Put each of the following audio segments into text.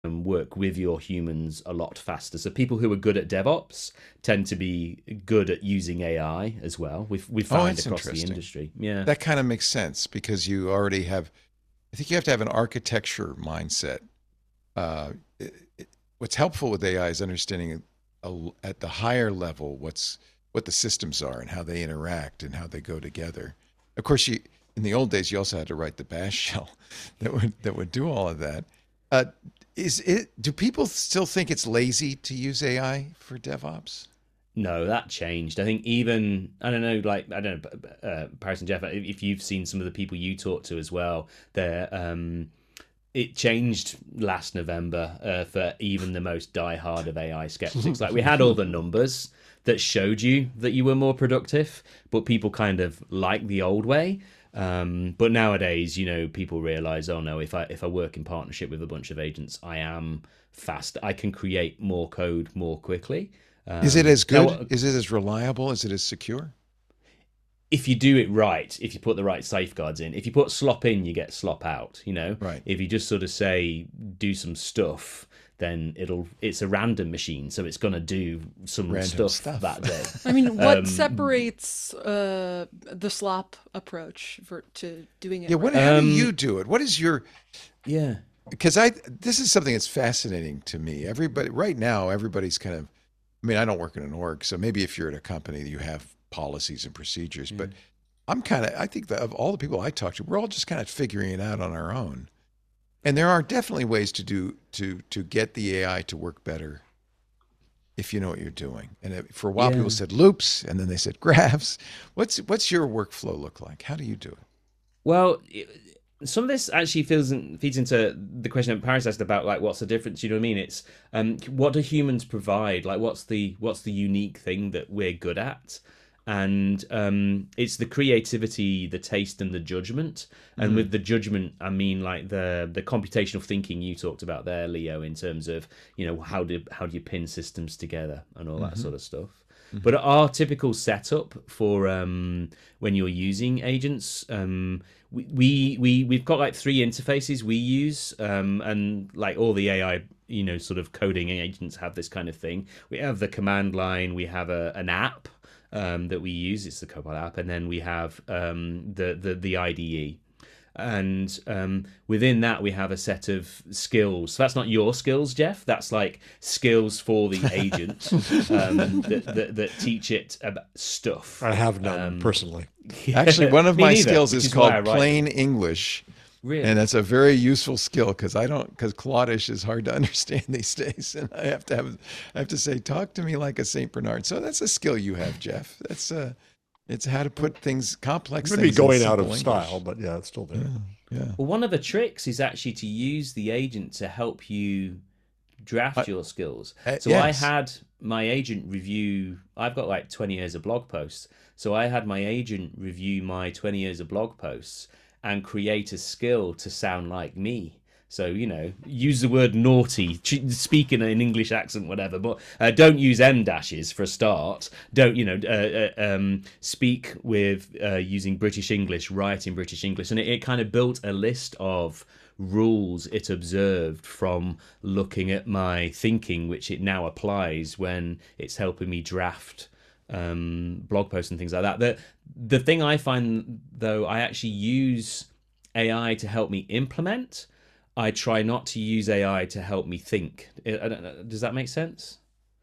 work with your humans a lot faster. So people who are good at DevOps tend to be good at using AI as well. We Oh, find that's across the interesting. industry. Yeah. That kind of makes sense because you already have, I think you have to have an architecture mindset. Uh, it, what's helpful with AI is understanding at the higher level what the systems are and how they interact and how they go together. Of course, you in the old days you also had to write the bash shell that would do all of that. Uh, is it? Do people still think it's lazy to use AI for DevOps? No, that changed. I think even I don't know, like I don't know, Paris and Jeff. If you've seen some of the people you talk to as well, they're it changed last November for even the most diehard of AI skeptics. Like we had all the numbers that showed you that you were more productive, but people kind of like the old way. But nowadays, people realize, oh no, if I work in partnership with a bunch of agents, I am fast. I can create more code more quickly. Is it as good? Now, Is it as reliable? Is it as secure? if you do it right, if you put the right safeguards in, if you put slop in, you get slop out. Right. If you just sort of say do some stuff, then it's a random machine, so it's gonna do some Random stuff stuff. that day. I mean, what Um, separates the slop approach to doing Yeah. it right? How do you do it? What is your? yeah, Because this is something that's fascinating to me. Everybody right now, everybody's kind of. I mean, I don't work in an org, so maybe if you're at a company, you have policies and procedures. yeah, But I'm kind of. I think that of all the people I talk to, we're all just kind of figuring it out on our own. And there are definitely ways to get the AI to work better if you know what you're doing. And for a while, people yeah. said loops, and then they said graphs. What's your workflow look like? How do you do it? Well, some of this actually feeds into the question that Paris asked about, like, what's the difference? You know what I mean? It's what do humans provide? Like, what's the unique thing that we're good at? And it's the creativity, the taste, and the judgment. And Mm-hmm. with the judgment, I mean like the computational thinking you talked about there, Leo, in terms of how do you pin systems together and all that Mm-hmm. sort of stuff. Mm-hmm. But our typical setup for when you're using agents, we've got like three interfaces we use, and like all the AI, sort of coding agents have this kind of thing. We have the command line, we have an app that we use. It's the Copilot app, and then we have the IDE. And within that, we have a set of skills. So that's not your skills, Jeff. That's like skills for the agent that teach it about stuff. I have none Um, personally. Actually, one of Me my neither, skills which is is why I called write them. plain English, and Really? that's a very useful skill because I don't because Claudish is hard to understand these days, and I have to say talk to me like a Saint Bernard. So that's a skill you have, Jeff. It's how to put things complex Maybe things in going out simple of style, English. but yeah, it's still there. Yeah, yeah. Well, one of the tricks is actually to use the agent to help you I, draft your skills. So I yes. had my agent review, I've got like 20 years of blog posts. So I had my agent review my 20 years of blog posts and create a skill to sound like me. So, use the word naughty, speak in an English accent, whatever, but don't use M dashes for a start. Don't, speak with using British English, write in British English. And it kind of built a list of rules it observed from looking at my thinking, which it now applies when it's helping me draft blog posts and things like that. The thing I find, though, I actually use AI to help me implement. I try not to use AI to help me think. I don't know, does that make sense?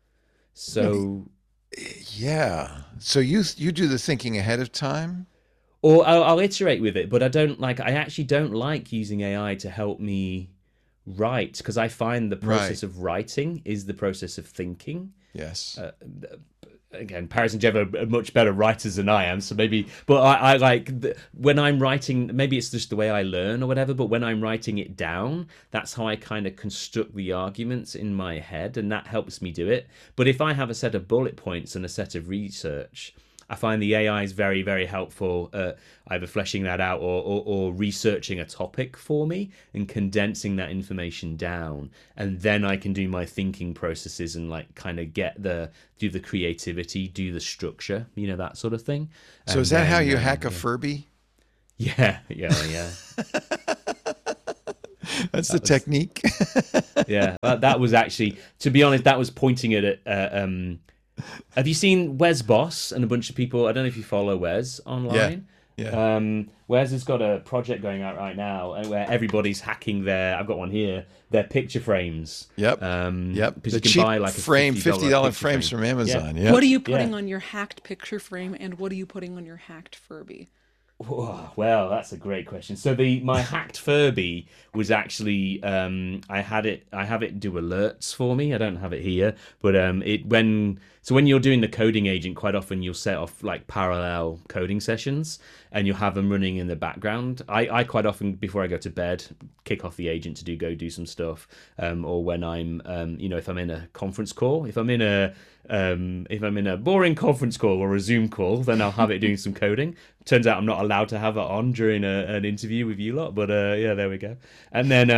So, Yeah. So you do the thinking ahead of time? or I'll iterate with it, but I don't like. I actually don't like using AI to help me write because I find the Right. process of writing is the process of thinking. Yes. Again, Paris and Jeff are much better writers than I am, so maybe. But I like when I'm writing. Maybe it's just the way I learn or whatever. But when I'm writing it down, that's how I kind of construct the arguments in my head, and that helps me do it. But if I have a set of bullet points and a set of research, I find the AI is very, very helpful at either fleshing that out or researching a topic for me and condensing that information down. And then I can do my thinking processes and like kind of do the creativity, do the structure, that sort of thing. So is And that how then, you hack a yeah. Furby? Yeah, yeah, yeah. That's the That was, technique. yeah, that was actually, to be honest, that was pointing at it. Have you seen Wes Boss and a bunch of people? I don't know if you follow Wes Yeah. online. Yeah. Wes has got a project going out right now where everybody's hacking I've got one here, their picture frames. Yep. Yep. Because The you can cheap buy like a frame, $50 picture frames frame. from Amazon. Yeah. Yeah. What are you putting Yeah. on your hacked picture frame, and what are you putting on your hacked Furby? Oh, well, that's a great question. So my hacked Furby was actually I have it do alerts for me. I don't have it here, but when you're doing the coding agent, quite often you'll set off like parallel coding sessions and you'll have them running in the background. I quite often, before I go to bed, kick off the agent to go do some stuff, or when I'm if I'm in a conference call, if I'm in a boring conference call or a Zoom call, then I'll have it doing some coding. Turns out I'm not allowed to have it on during an interview with you lot, but yeah, there we go. And then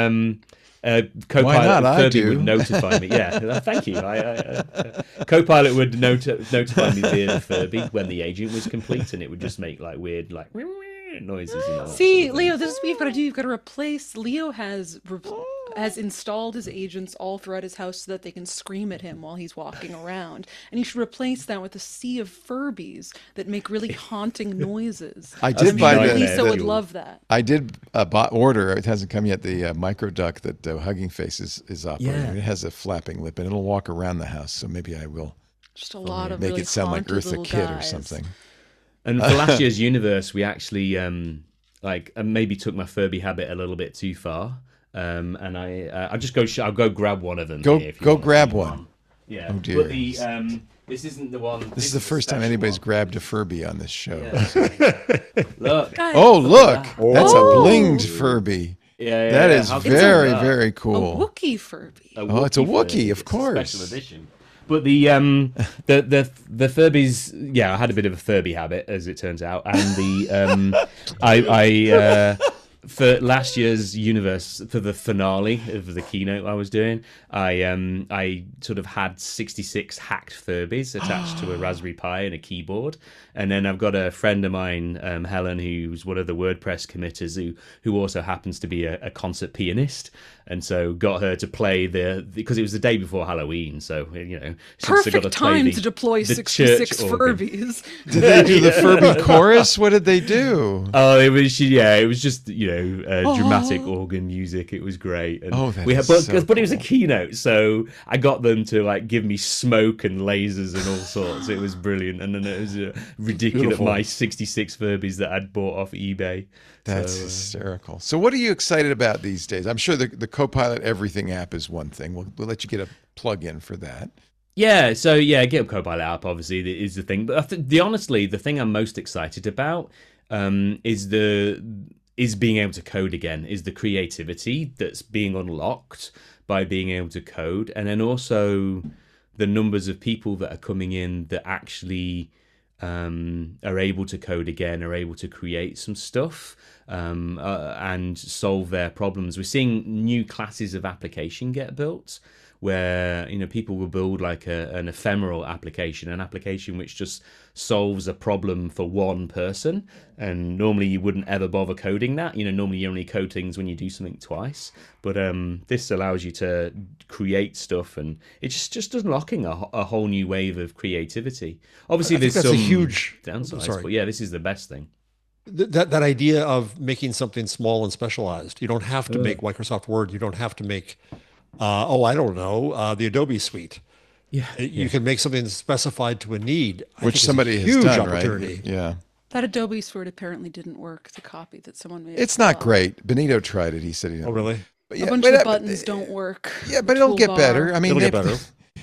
Copilot not? Furby I do. would notify me. Yeah, thank you. Copilot would notify me via Furby when the agent was complete, and it would just make like weird like noises. And all that See, sort of thing. Leo, this is what you've got to do. You've got to replace. Leo has installed his agents all throughout his house so that they can scream at him while he's walking around. And you should replace that with a sea of Furbies that make really haunting noises. I did I'm buy sure the- Lisa would visual. love that. I did order. It hasn't come yet. The micro duck that Hugging Face is operating. Yeah. It has a flapping lip and it'll walk around the house. So maybe I will Just a lot of make really it sound like haunted Eartha little Kitt or guys. something. And for last year's Universe, we actually I maybe took my Furby habit a little bit too far. And I'll just I'll go grab one of them. Go- here if you go want to grab see one. Yeah. Oh, dear. But this isn't the one. This is the first time anybody's grabbed a Furby on this show. Look. Guys, Oh, look. that. That's a Oh. blinged Furby. Yeah, That is how cool very, that? very a cool. Wookiee Furby. Oh, it's a Wookiee, of It's a course. special edition. But the Furbies, yeah, I had a bit of a Furby habit, as it turns out, and I for last year's Universe, for the finale of the keynote I was doing, I sort of had 66 hacked Furbies attached to a Raspberry Pi and a keyboard, and then I've got a friend of mine, Helen, who's one of the WordPress committers, who also happens to be a concert pianist, and so got her to play because it was the day before Halloween, so Perfect time to deploy the 66 church organ. Furbies. Did they do the Furby chorus? What did they do? Oh, it was just dramatic organ music. It was great. And Oh, that we is had, so but it was a cool. keynote, so I got them to like give me smoke and lasers and all sorts. It was brilliant, and then it was ridiculous. Beautiful. My 66 Furbies that I'd bought off eBay. That's So, hysterical. So what are you excited about these days? I'm sure the Copilot Everything app is one thing. We'll let you get a plug-in for that. yeah, so yeah, GitHub Copilot app obviously is the thing. But honestly, the thing I'm most excited about is being able to code again, is the creativity that's being unlocked by being able to code, and then also the numbers of people that are coming in that actually are able to code again, are able to create some stuff and solve their problems. We're seeing new classes of application get built where people will build like an ephemeral application, an application which just solves a problem for one person, and normally you wouldn't ever bother coding that. Normally you only code things when you do something twice, but this allows you to create stuff, and it's just unlocking a whole new wave of creativity. Obviously I think there's that's a some huge- downsides, sorry. but yeah, this is the best thing. That idea of making something small and specialized. You don't have to make Microsoft Word. You don't have to make, I don't know, the Adobe Suite. Yeah, You can make something specified to a need, I Which think is a somebody has huge done, opportunity. right? Yeah. That Adobe Sword apparently didn't work, the copy that someone made. It's not great. Benito tried it. He said he didn't. Oh, really? But A yeah, bunch but of the that- buttons don't work. Yeah, but it'll get Toolbar. better. I mean, It'll get better.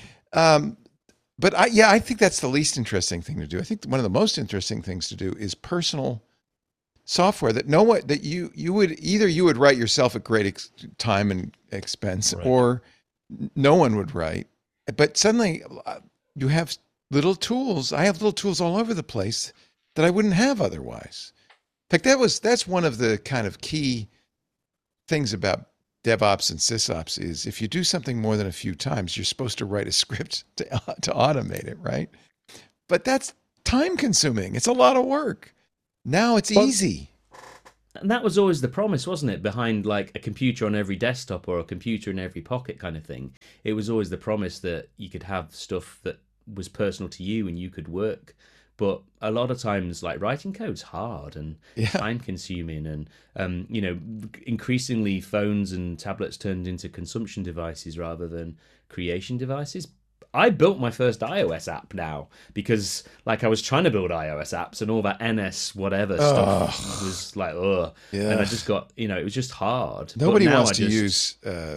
But I think that's the least interesting thing to do. I think one of the most interesting things to do is personal software that you would write yourself at great time and expense, Right. or no one would write. But suddenly you have little tools. I have little tools all over the place that I wouldn't have otherwise. In fact, that's one of the kind of key things about DevOps and SysOps is if you do something more than a few times, you're supposed to write a script to automate it, right? But that's time consuming. It's a lot of work. Now it's Well, easy. And that was always the promise, wasn't it? Behind like a computer on every desktop or a computer in every pocket kind of thing. It was always the promise that you could have stuff that was personal to you and you could work. But a lot of times, like writing code's hard and Yeah. time consuming, and increasingly phones and tablets turned into consumption devices rather than creation devices. I built my first iOS app now because like I was trying to build iOS apps and all that NS whatever stuff was like, ugh. Yeah. And I just got, it was just hard. But Nobody now wants I to just- use.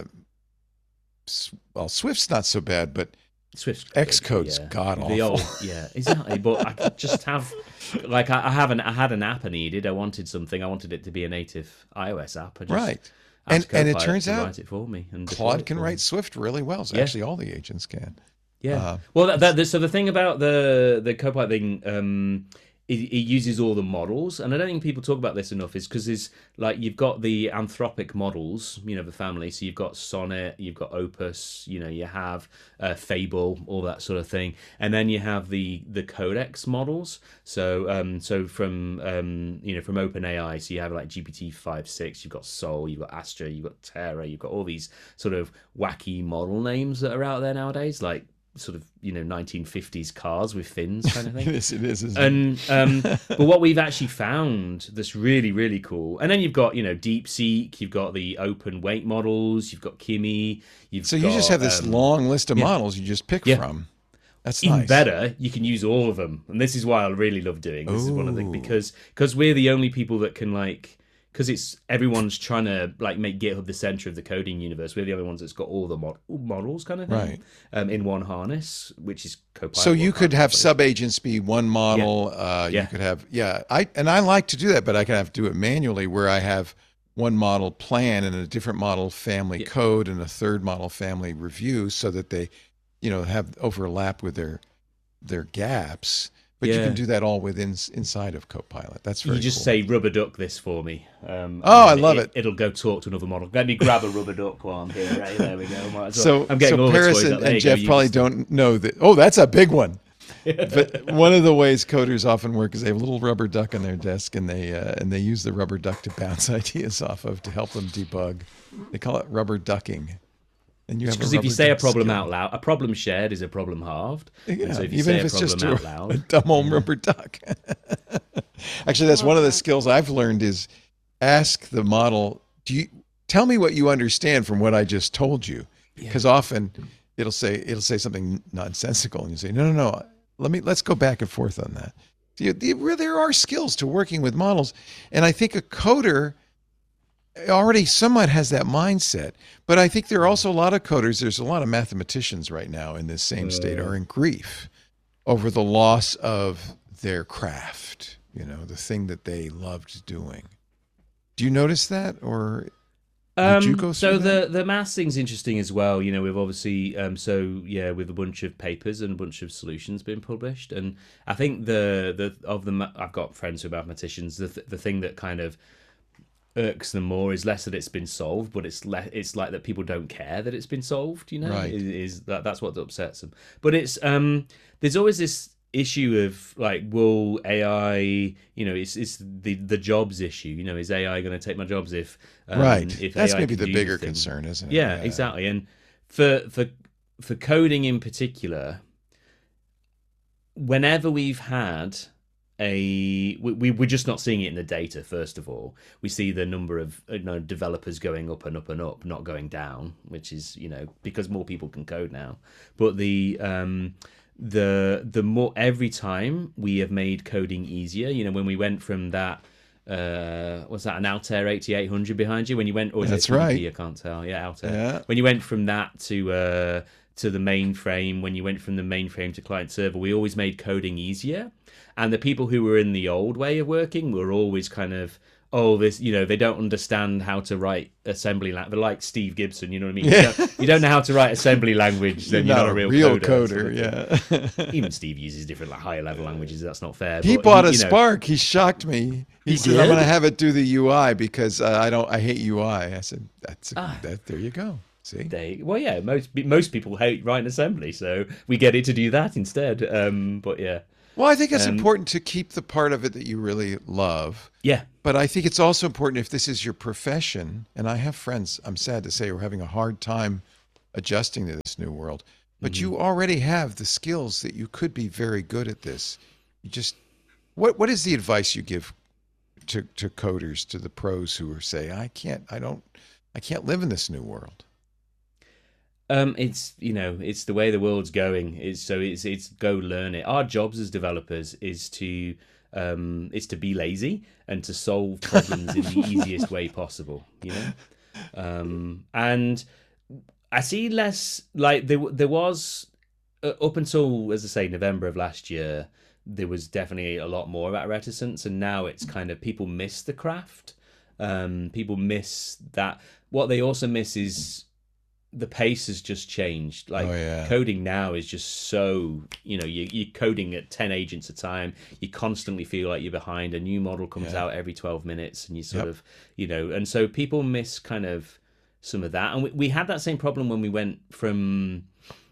Well, Swift's not so bad, but Swift's Xcode's yeah. god The awful. old, yeah, exactly. But I could just have, like, I had an app I needed. I wanted something. I wanted it to be a native iOS app. I just Right. asked And it Copilot turns to out write it for me. And deploy Claude it can for me. write Swift really well. So Yeah. actually, all the agents can. Yeah. Well, so the thing about the Copilot thing, it uses all the models, and I don't think people talk about this enough. Is because it's like you've got the Anthropic models, the family. So you've got Sonnet, you've got Opus, you have Fable, all that sort of thing, and then you have the Codex models. So from from OpenAI, so you have like GPT-5.6, you've got Sol, you've got Astra, you've got Terra, you've got all these sort of wacky model names that are out there nowadays, like sort of 1950s cars with fins kind of thing. It is, isn't it? And but what we've actually found that's really, really cool, and then you've got DeepSeek, you've got the open weight models, you've got Kimi, So you just have this long list of models you just pick Yeah. from. That's even nice. better, you can use all of them, and this is why I really love doing this. Is one of the Ooh. because we're the only people that can because everyone's trying to make GitHub the center of the coding universe. We're the only ones that's got all the models kind of thing, in one harness, which is Copilot. So you could have 1.5. sub-agents be one model. You Yeah. could have, I like to do that, but I can have to do it manually where I have one model plan and a different model family code and a third model family review so that they, have overlap with their gaps. But you Yeah. can do that all inside of Copilot. That's very You just cool. say rubber duck this for me. And I love it. It'll go talk to another model. Let me grab a rubber duck while I'm here. Right, there we go. Might as well. So, I'm getting all the Paris toys out. and, There you and go. Jeff You probably just- don't know that. Oh, that's a big one. But one of the ways coders often work is they have a little rubber duck on their desk, and they use the rubber duck to bounce ideas off of to help them debug. They call it rubber ducking. And you have Because a if you rubber say a duck problem skill. out loud, a problem shared is a problem halved. And Yeah, so if you even say if a it's just problem a, out a loud, dumb old rubber duck. Actually, that's one of the skills I've learned is ask the model, tell me what you understand from what I just told you? Because often it'll say something nonsensical, and you say, no, let's go back and forth on that. There are skills to working with models, and I think a coder already somewhat has that mindset. But I think there are also a lot of coders. There's a lot of mathematicians right now in this same state are in grief over the loss of their craft. The thing that they loved doing. Do you notice that, or did you go so through that? the maths thing's interesting as well. We've obviously with a bunch of papers and a bunch of solutions being published, and I think I've got friends who are mathematicians. The thing that kind of irks them more is less that it's been solved, but it's like that people don't care that it's been solved. Right. That's what upsets them. But it's there's always this issue of will AI, it's the jobs issue. Is AI going to take my jobs if Right. if That's AI maybe can the do bigger thing? concern, isn't it? Yeah, exactly. And for coding in particular, whenever we've had we're just not seeing it in the data. First of all, we see the number of developers going up and up and up, not going down, which is because more people can code now. But the more every time we have made coding easier. When we went from that. Was that an Altair 8800 behind you? When you went, or is That's it 3P? right. I can't tell. Yeah, Altair. Yeah. When you went from that to the mainframe, when you went from the mainframe to client server, we always made coding easier. And the people who were in the old way of working were always kind of, they don't understand how to write assembly language. They're like Steve Gibson, you know what I mean? Yeah. You don't know how to write assembly language, then you're not a real coder. Yeah. Even Steve uses different higher level languages. That's not fair. He but bought a Spark. He shocked me. He said, "I'm did? going to have it do the UI because I hate UI." I said, there you go. See? Most people hate writing assembly, so we get it to do that instead. But yeah. Well, I think it's important to keep the part of it that you really love. Yeah. But I think it's also important if this is your profession, and I have friends, I'm sad to say, who are having a hard time adjusting to this new world. But you already have the skills that you could be very good at this. You just, what is the advice you give to coders, to the pros who are say, I can't live in this new world? It's it's the way the world's going. It's go learn it. Our jobs as developers is to be lazy and to solve problems in the easiest way possible. And I see less, like there was up until, as I say, November of last year, there was definitely a lot more about reticence, and now it's kind of people miss the craft. People miss that. What they also miss is the pace has just changed. Like coding now is just so, you're coding at 10 agents a time. You constantly feel like you're behind. A new model comes out every 12 minutes and you sort of, and so people miss kind of some of that. And we had that same problem when we went from,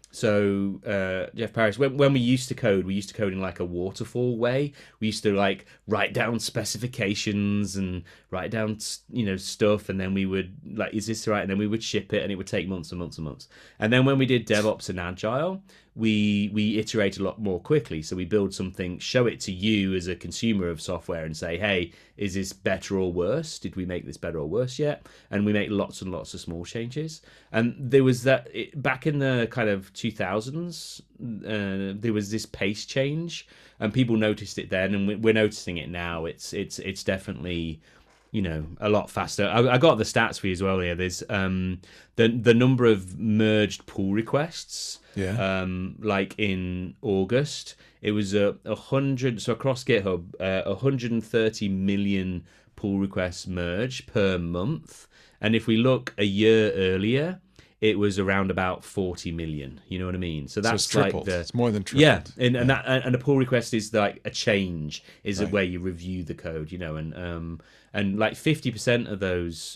Jeff Parris, when we used to code in like a waterfall way. We used to like write down specifications and write down, stuff. And then we would like, is this right? And then we would ship it and it would take months and months and months. And then when we did DevOps and Agile, we iterate a lot more quickly. So we build something, show it to you as a consumer of software and say, hey, is this better or worse? Did we make this better or worse yet? And we make lots and lots of small changes. And there was back in the kind of 2000s, there was this pace change and people noticed it then. And we're noticing it now. It's definitely, a lot faster. I got the stats for you as well here. There's the number of merged pull requests. Like in August, it was 100. So across GitHub, 130 million pull requests merged per month. And if we look a year earlier, it was around about 40 million. You know what I mean? So that's it's tripled. It's more than tripled. Yeah, and a pull request is like a change, is where you review the code, and like 50% of those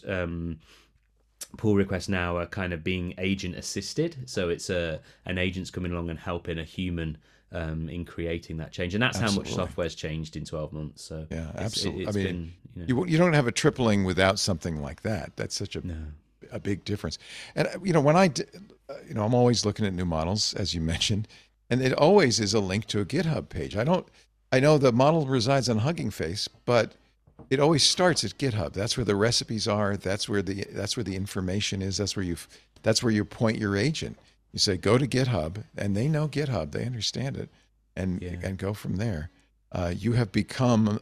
pull requests now are kind of being agent assisted. So it's an agent's coming along and helping a human in creating that change, and that's how much software's changed in 12 months. So yeah, absolutely. I mean, been, you don't have a tripling without something like that. That's such a big difference. And when I'm always looking at new models, as you mentioned, and it always is a link to a GitHub page. I know the model resides on Hugging Face, but it always starts at GitHub. That's where the recipes are. That's where the information is. That's where you point your agent. You say, go to GitHub, and they know GitHub. They understand it, and go from there. You have become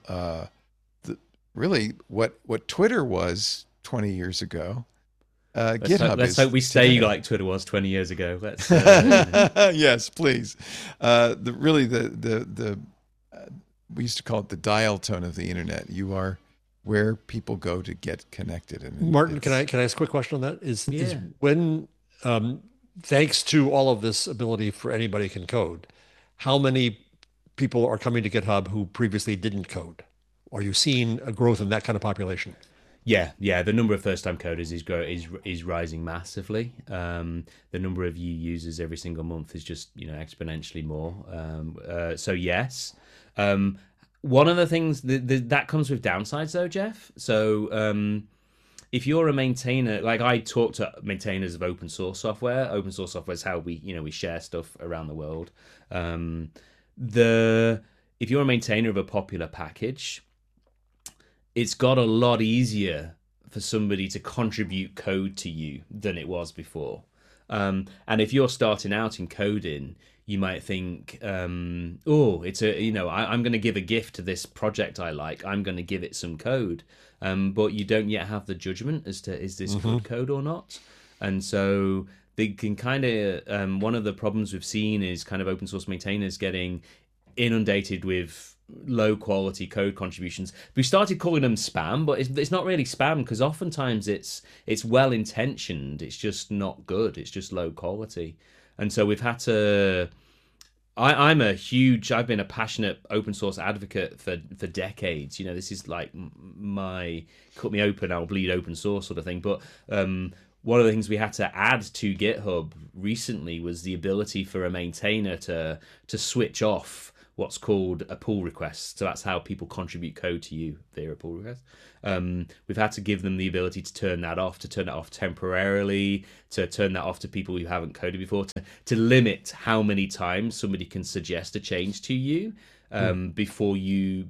really what Twitter was 20 years ago. GitHub. Let's hope we stay like Twitter was 20 years ago. Let's. Yes, please. We used to call it the dial tone of the internet. You are where people go to get connected. And Martin, can I ask a quick question on that? Is when thanks to all of this ability for anybody can code, how many people are coming to GitHub who previously didn't code? Are you seeing a growth in that kind of population? Yeah. The number of first-time coders is rising massively. The number of new users every single month is just exponentially more. So yes, one of the things that comes with downsides though, Jeff. So if you're a maintainer, like I talk to maintainers of open source software. Open source software is how we share stuff around the world. If you're a maintainer of a popular package, it's got a lot easier for somebody to contribute code to you than it was before. And if you're starting out in coding, you might think, I'm going to give a gift to this project I like. I'm going to give it some code. But you don't yet have the judgment as to, is this good code or not? And so they can kind of, one of the problems we've seen is kind of open source maintainers getting inundated with low quality code contributions. We started calling them spam, but it's not really spam because oftentimes it's well intentioned. It's just not good. It's just low quality. And so we've had to. I've been a passionate open source advocate for decades. This is like my cut me open, I'll bleed open source sort of thing. But one of the things we had to add to GitHub recently was the ability for a maintainer to switch off what's called a pull request. So that's how people contribute code to you via a pull request. We've had to give them the ability to turn that off temporarily, to turn that off to people who haven't coded before, to limit how many times somebody can suggest a change to you before you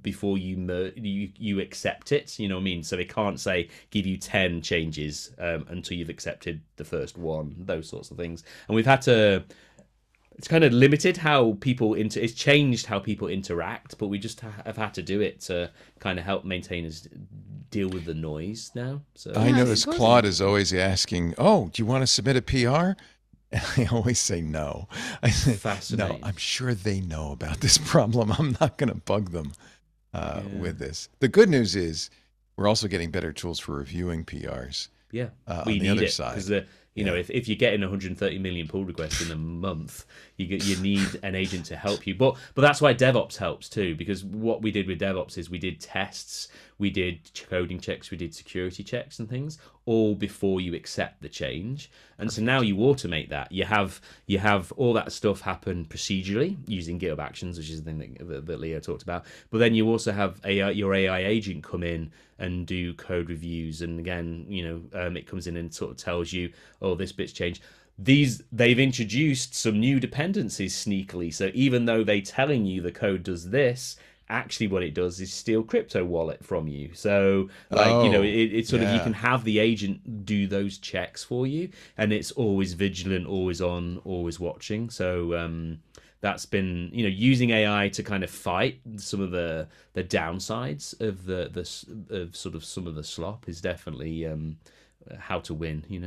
accept it. You know what I mean? So they can't say give you 10 changes until you've accepted the first one. Those sorts of things. And we've had to. It's kind of limited how people it's changed how people interact, but we just have had to do it to kind of help maintainers deal with the noise now. So I notice Claude is always asking, "Oh, do you want to submit a PR?" And I always say no. I say, fascinating. no, I'm sure they know about this problem. I'm not going to bug them with this. The good news is we're also getting better tools for reviewing PRs. Yeah, we need it because you know, if you're getting 130 million pull requests in a month, you need an agent to help you. But that's why DevOps helps too, because what we did with DevOps is we did tests, we did coding checks, we did security checks and things, all before you accept the change. And so now you automate that. You have all that stuff happen procedurally using GitHub Actions, which is the thing that Leo talked about. But then you also have your AI agent come in and do code reviews. And again, you know, it comes in and sort of tells you, oh, this bit's changed. They've introduced some new dependencies sneakily. So even though they're telling you the code does this, actually what it does is steal crypto wallet from you. So like, you know, it's sort of, you can have the agent do those checks for you, and it's always vigilant, always on, always watching. So that's been, you know, using AI to kind of fight some of the downsides of of sort of some of the slop is definitely how to win, you know.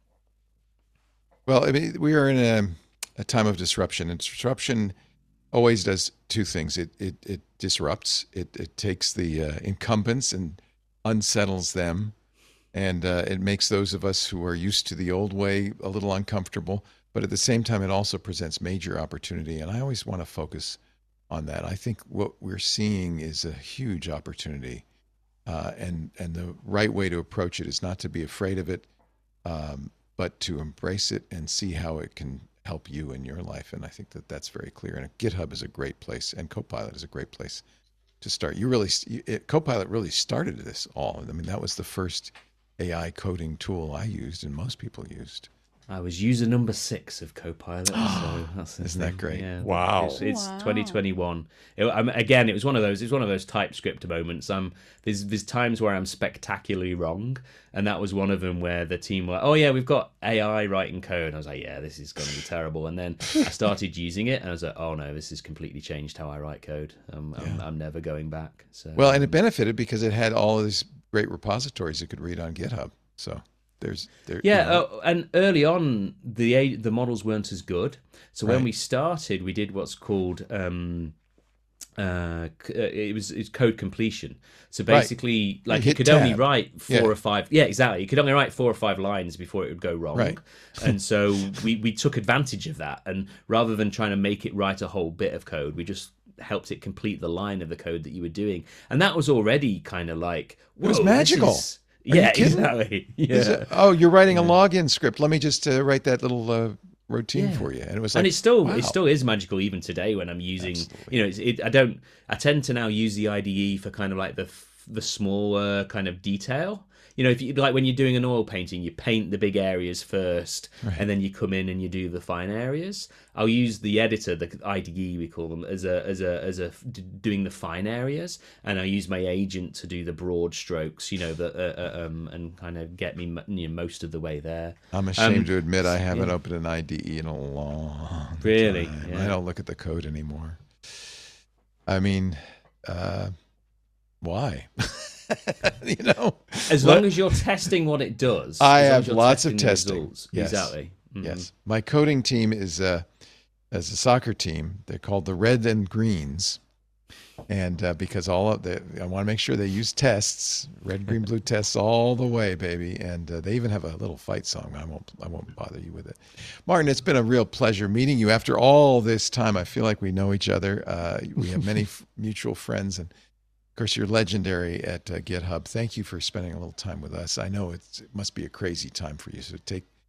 Well, I mean, we are in a time of disruption, and disruption always does two things. It disrupts. It takes the incumbents and unsettles them, and it makes those of us who are used to the old way a little uncomfortable. But at the same time, it also presents major opportunity, and I always want to focus on that. I think what we're seeing is a huge opportunity, and the right way to approach it is not to be afraid of it, but to embrace it and see how it can help you in your life. And I think that that's very clear. And GitHub is a great place, and Copilot is a great place to start. Copilot really started this all. I mean, that was the first AI coding tool I used, and most people used. I was user number 6 of Copilot, so that's isn't that great? Yeah. Wow! It's 2021. Again, it was one of those TypeScript moments. There's times where I'm spectacularly wrong, and that was one of them where the team were, oh yeah, we've got AI writing code. And I was like, yeah, this is going to be terrible. And then I started using it, and I was like, oh no, this has completely changed how I write code. I'm never going back. So well, and it benefited because it had all of these great repositories you could read on GitHub. So. And early on the models weren't as good. So when we started, we did what's called it's code completion. So basically, like you could only write 4 or 5. Yeah, exactly. You could only write 4 or 5 lines before it would go wrong. Right. And so we took advantage of that. And rather than trying to make it write a whole bit of code, we just helped it complete the line of the code that you were doing. And that was already kind of like, it was magical. Yeah, exactly. Yeah. You're writing a login script. Let me just write that little routine for you. And it was like, and it still is magical even today when I'm using. Absolutely. You know, I tend to now use the IDE for kind of like the smaller kind of detail. You know, if you like when you're doing an oil painting, you paint the big areas first, and then you come in and you do the fine areas. I'll use the editor, the IDE we call them, as doing the fine areas, and I use my agent to do the broad strokes. You know, and kind of get me most of the way there. I'm ashamed to admit I haven't opened an IDE in a long time. Really? Yeah. I don't look at the code anymore. I mean, why? You know, as long as you're testing what it does. I have lots of testing. Yes. Exactly. Mm-hmm. Yes. My coding team is as a soccer team. They're called the Red and Greens, and because I want to make sure they use tests, red, green, blue tests all the way, baby. And they even have a little fight song. I won't bother you with it. Martin, it's been a real pleasure meeting you. After all this time, I feel like we know each other. We have many mutual friends, and of course, you're legendary at GitHub. Thank you for spending a little time with us. I know it must be a crazy time for you, so take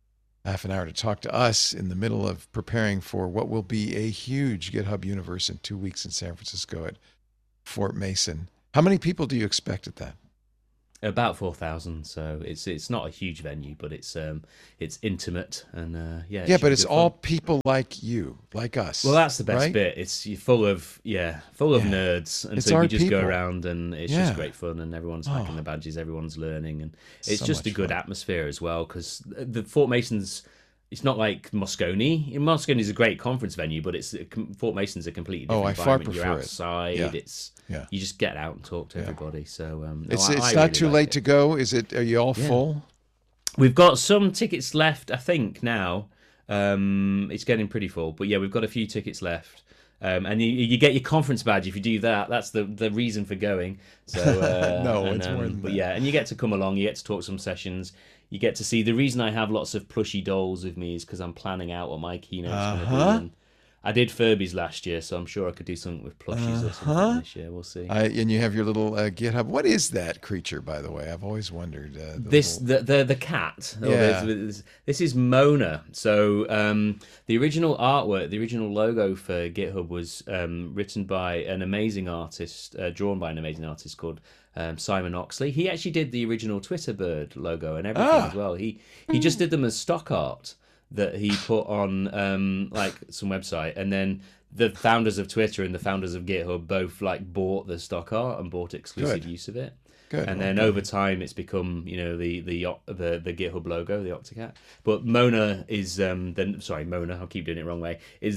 half an hour to talk to us in the middle of preparing for what will be a huge GitHub Universe in 2 weeks in San Francisco at Fort Mason. How many people do you expect at that? About 4,000, so it's not a huge venue, but it's intimate and yeah. Yeah, but it's all people like you, like us. Well, that's the best right? bit. It's full of nerds, and It's so our you just people. go around and it's Yeah. just great fun, and everyone's hacking the badges, everyone's learning, and it's So just a much good fun. atmosphere as well. Because the Fort Mason's, it's not like Moscone. Moscone is a great conference venue, but Fort Mason's a completely different I far environment. You're prefer it. outside. Yeah. Yeah. You just get out and talk to everybody. So no, It's I not really too like late it. to go. Is it? Are you all full? We've got some tickets left, I think, now. It's getting pretty full. But yeah, we've got a few tickets left. And you get your conference badge if you do that. That's the reason for going. So No, it's more than but that. yeah, and you get to come along. You get to talk some sessions. You get to see. The reason I have lots of plushy dolls with me is because I'm planning out what my keynote's going to be. And I did Furbies last year, so I'm sure I could do something with plushies or something this year. We'll see. And you have your little GitHub. What is that creature, by the way? I've always wondered. The cat. Yeah. This is Mona. So the original artwork, the original logo for GitHub was written by an amazing artist, drawn by an amazing artist called Simon Oxley. He actually did the original Twitter bird logo and everything as well. He just did them as stock art that he put on like some website, and then the founders of Twitter and the founders of GitHub both like bought the stock art and bought exclusive use of it. Good. And then over time, it's become the GitHub logo, the Octocat. But Mona is Mona. I'll keep doing it wrong way. Is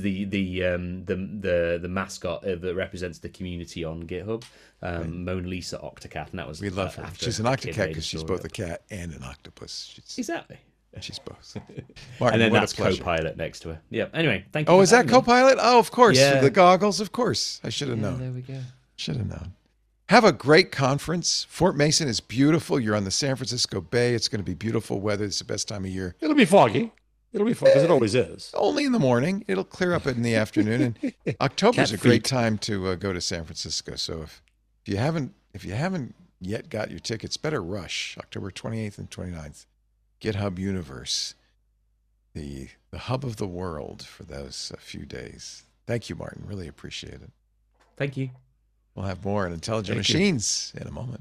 the mascot that represents the community on GitHub. Mona Lisa Octocat, and that was We love her. after She's an a kid Octocat made because she's story both a cat and an octopus. exactly. She's both. Martin, And then what that's a pleasure. Copilot next to her. Yeah. Anyway, thank you. Oh, for is that having me. Copilot? Oh, of course. Yeah. The goggles, of course. I should have Yeah, known. there we go. Should have known. Have a great conference. Fort Mason is beautiful. You're on the San Francisco Bay. It's going to be beautiful weather. It's the best time of year. It'll be foggy. It'll be foggy because it always is. Only in the morning. It'll clear up in the afternoon. And October's a Cat great feet. time to go to San Francisco. So if you haven't yet got your tickets, better rush. October 28th and 29th. GitHub Universe, the hub of the world for those few days. Thank you, Martin. Really appreciate it. Thank you. We'll have more on Intelligent Thank you. Machines in a moment.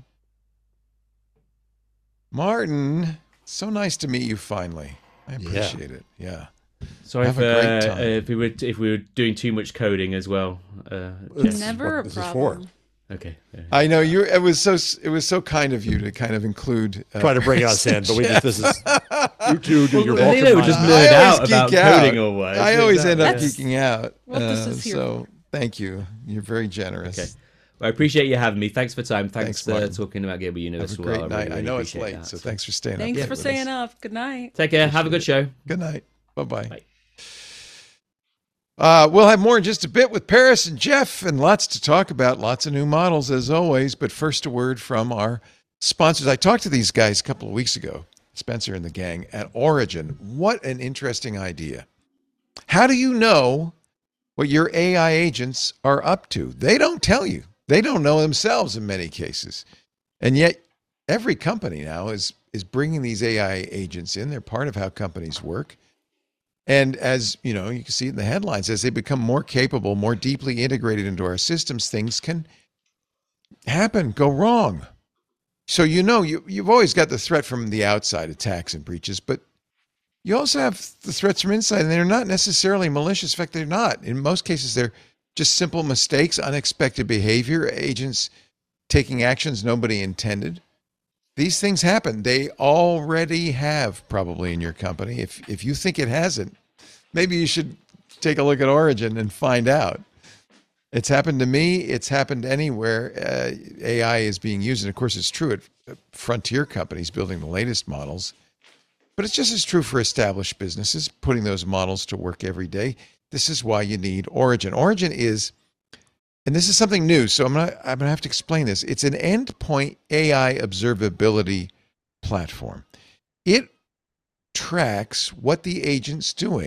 Martin, so nice to meet you finally. I appreciate it. Yeah. Sorry Have a great time. if we were doing too much coding as well. It's Never what a this is for. problem. Okay. I know you. It was so kind of you to kind of include. Try to bring us in, but we just this is you two do your Well, Vulcan Lilo would just mind. nerd I always out about geek out. coding or what. I always end up That's geeking out. what this is here So thank you. You're very generous. Okay. Well, I appreciate you having me. Thanks for time. Thanks, Thanks, Martin. for talking about GitHub Universe. Have a as well. great night. really I know it's appreciate late, that. so thanks for staying Thanks up. for with staying us. up. Good night. Take care. Have a good show. Good night. Bye-bye. Bye. We'll have more in just a bit with Paris and Jeff, and lots to talk about, lots of new models as always. But first, a word from our sponsors. I talked to these guys a couple of weeks ago, Spencer and the gang at Origin. What an interesting idea. How do you know what your AI agents are up to? They don't tell you. They don't know themselves in many cases. And yet every company now is bringing these AI agents in. They're part of how companies work. And as you know, you can see it in the headlines, as they become more capable, more deeply integrated into our systems, things can happen, go wrong. So you've always got the threat from the outside, attacks and breaches, but you also have the threats from inside, and they're not necessarily malicious. In fact, they're not. In most cases, they're just simple mistakes, unexpected behavior, agents taking actions nobody intended. These things happen. They already have probably in your company. If you think it hasn't, maybe you should take a look at Origin and find out. It's happened to me. It's happened anywhere AI is being used. And of course, it's true at frontier companies building the latest models. But it's just as true for established businesses, putting those models to work every day. This is why you need Origin. Origin is, and this is something new, so I'm gonna have to explain this. It's an endpoint AI observability platform. It tracks what the agent's doing.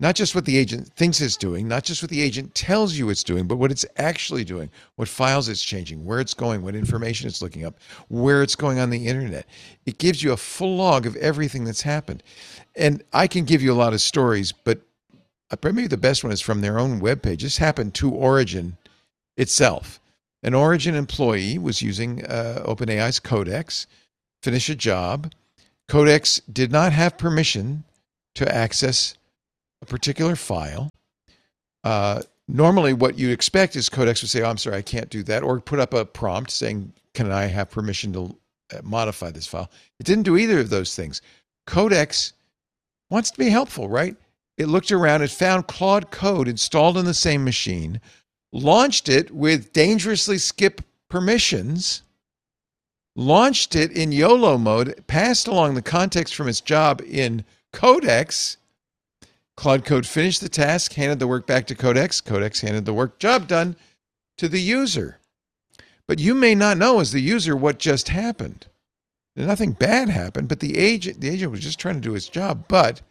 Not just what the agent thinks it's doing, not just what the agent tells you it's doing, but what it's actually doing, what files it's changing, where it's going, what information it's looking up, where it's going on the internet. It gives you a full log of everything that's happened. And I can give you a lot of stories, but maybe the best one is from their own webpage. This happened to Origin itself. An Origin employee was using OpenAI's Codex, finish a job. Codex did not have permission to access a particular file. Normally what you'd expect is Codex would say, oh, I'm sorry, I can't do that, or put up a prompt saying, can I have permission to modify this file? It didn't do either of those things. Codex wants to be helpful, right? It looked around, it found Claude Code installed on the same machine, launched it with dangerously skip permissions, launched it in YOLO mode, passed along the context from its job in Codex. Claude Code finished the task, handed the work back to Codex. Codex handed the work, job done, to the user. But you may not know as the user what just happened. Nothing bad happened, but the agent was just trying to do his job. But,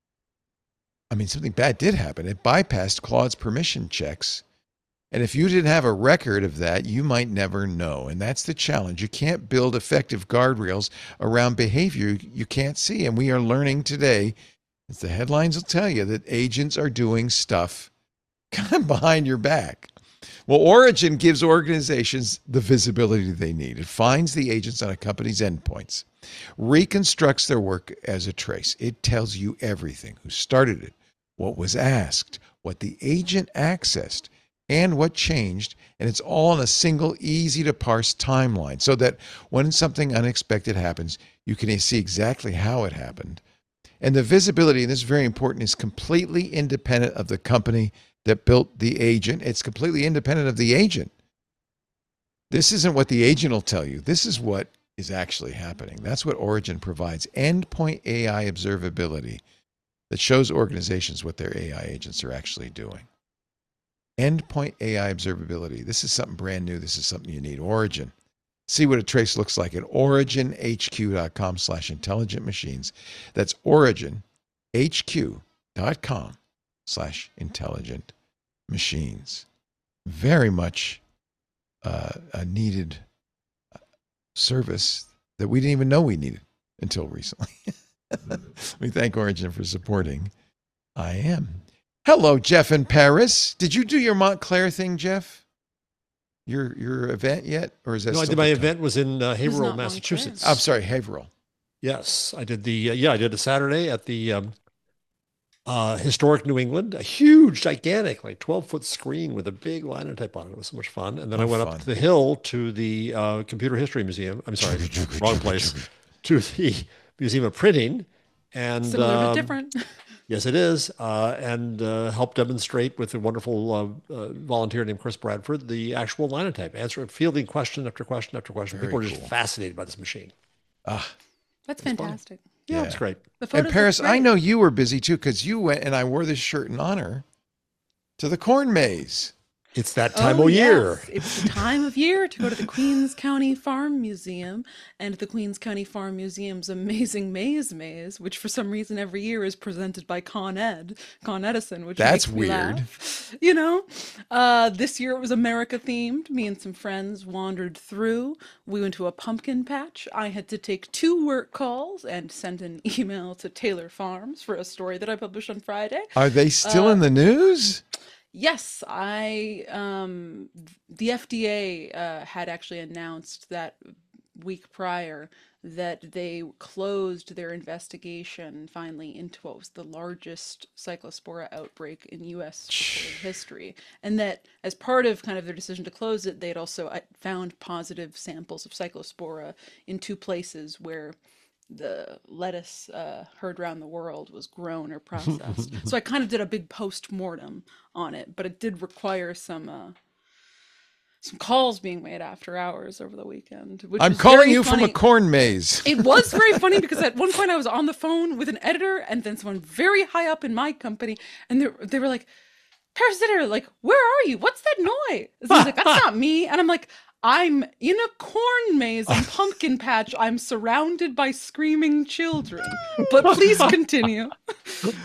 I mean, something bad did happen. It bypassed Claude's permission checks. And if you didn't have a record of that, you might never know. And that's the challenge. You can't build effective guardrails around behavior you can't see. And we are learning today, as the headlines will tell you, that agents are doing stuff kind of behind your back. Well, Origin gives organizations the visibility they need. It finds the agents on a company's endpoints, reconstructs their work as a trace. It tells you everything: who started it, what was asked, what the agent accessed, and what changed. And it's all in a single, easy to parse timeline, so that when something unexpected happens, you can see exactly how it happened. And the visibility, and this is very important, is completely independent of the company that built the agent. It's completely independent of the agent. This isn't what the agent will tell you. This is what is actually happening. That's what Origin provides. Endpoint AI observability that shows organizations what their AI agents are actually doing. Endpoint AI observability. This is something brand new. This is something you need. Origin. See what a trace looks like at originhq.com/intelligent machines. That's originhq.com/intelligent machines. Very much a needed service that we didn't even know we needed until recently. We thank Origin for supporting IM. Hello, Jeff in Paris. Did you do your Montclair thing, Jeff? Your event yet, or is that? No, I did. My event was in Haverhill, Massachusetts. I'm sorry, Haverhill. Yes, I did I did a Saturday at the historic New England, a huge, gigantic, like 12-foot screen with a big linotype on it. It was so much fun. And then I went up to the hill to the Computer History Museum. I'm sorry, wrong place. To the Museum of Printing, and similar but different. Yes, it is, and help demonstrate with a wonderful volunteer named Chris Bradford the actual linotype, fielding question after question after question. People are just fascinated by this machine. That's fantastic. Yeah, it's great. And Paris, I know you were busy too, because you went, and I wore this shirt in honor to the corn maze. It's that time of year. It's the time of year to go to the Queens County Farm Museum, and the Queens County Farm Museum's Amazing Maze, which for some reason every year is presented by Con Edison, which that's makes me weird. Laugh. You know, this year it was America themed. Me and some friends wandered through. We went to a pumpkin patch. I had to take 2 work calls and send an email to Taylor Farms for a story that I published on Friday. Are they still in the news? Yes, the FDA had actually announced that week prior that they closed their investigation finally into what was the largest cyclospora outbreak in U.S. history, and that as part of kind of their decision to close it, they'd also found positive samples of cyclospora in 2 places where the lettuce heard around the world was grown or processed. So I kind of did a big post-mortem on it, but it did require some calls being made after hours over the weekend. Which I'm was calling very you funny. from a corn maze. It was very funny because at one point I was on the phone with an editor and then someone very high up in my company, and they were like, "Paris editor, like, where are you? What's that noise?" And I was like, "That's not me." And I'm like, "I'm in a corn maze and pumpkin patch. I'm surrounded by screaming children. But please continue."